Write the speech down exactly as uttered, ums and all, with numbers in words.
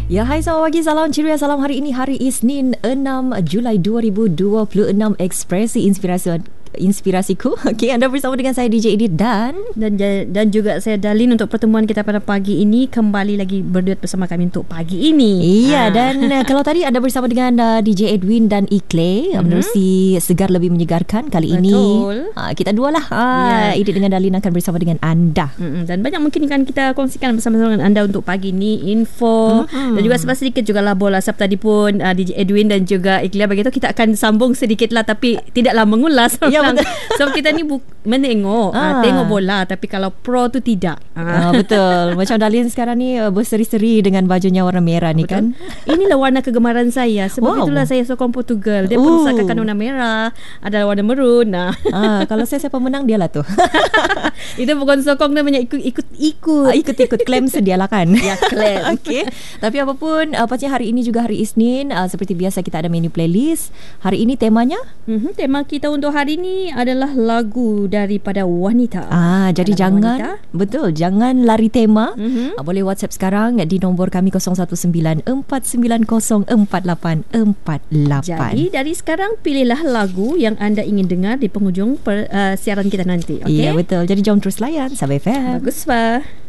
Ya, hai selamat pagi, salam ceria, salam hari ini hari Isnin enam Julai dua ribu dua puluh enam. Ekspresi inspirasi inspirasiku. Okey, anda bersama dengan saya D J Edith dan dan dan juga saya Darlene untuk pertemuan kita pada pagi ini, kembali lagi berduet bersama kami untuk pagi ini. Iya, ha. dan uh, kalau tadi anda bersama dengan uh, D J Edwin dan Ikle, mm-hmm. menerusi Segar Lebih Menyegarkan kali ini. Betul. Uh, kita dua lah. Uh, yeah. Edith dengan Darlene akan bersama dengan anda. Mm-hmm. Dan banyak mungkin kan kita kongsikan bersama-sama dengan anda untuk pagi ini, info mm-hmm. dan juga sebab sedikit juga lah bola. Sebab tadi pun uh, D J Edwin dan juga Ikle begitu, kita akan sambung sedikit lah, tapi tidaklah mengulas. Ya, betul. Sebab kita ni bu- menengok ah. uh, tengok bola, tapi kalau pro tu tidak. Ah, betul. Macam Darlene sekarang ni uh, berseri-seri dengan bajunya warna merah ni. Betul. Kan. Inilah warna kegemaran saya. Sebab wow. itulah saya sokong Portugal. Dia pun sakakan warna merah, ada warna merun. Nah. Ah, kalau saya siapa menang dialah tu. Itu bukan sokong, namanya ikut-ikut. Ah, ikut-ikut klaim sedialah kan. Ya, klaim. Okey. Tapi apapun, uh, pastinya hari ini juga hari Isnin, uh, seperti biasa kita ada menu playlist. Hari ini temanya? Mm-hmm, tema kita untuk hari ini adalah lagu daripada wanita. Ah, jadi Dalam jangan wanita. Betul, jangan lari tema. Mm-hmm. Uh, boleh WhatsApp sekarang di nombor kami kosong satu sembilan empat sembilan kosong empat lapan empat lapan. Jadi dari sekarang pilihlah lagu yang anda ingin dengar di penghujung per, uh, siaran kita nanti. Okay? Iya, betul. Jadi jom terus layan Sabah F M. Bagus, Pak.